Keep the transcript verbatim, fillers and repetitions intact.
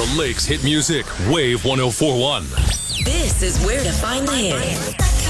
The Lakes hit music, Wave one oh four point one. This is where to find the hits.